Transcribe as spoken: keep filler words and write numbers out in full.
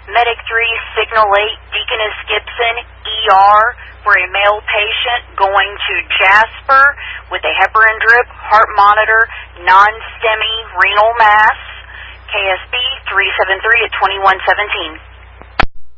Medic three, Signal eight, Deaconess Gibson, E R, for a male patient going to Jasper with a heparin drip, heart monitor, non-STEMI renal mass, K S B three seven three at twenty-one seventeen.